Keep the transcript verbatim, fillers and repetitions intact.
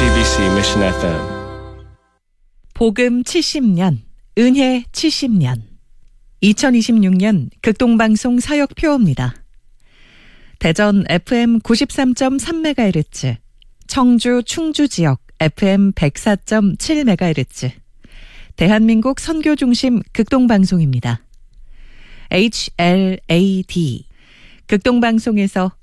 씨비씨 Mission 에프엠. 복음 칠십 년, 은혜 칠십 년. 이천이십육 년 극동방송 사역표입니다. 대전 에프엠 구십삼 점 삼 메가헤르츠, 청주 충주 지역 에프엠 백사 점 칠 메가헤르츠, 대한민국 선교중심 극동방송입니다. 에이치엘에이디, 극동방송에서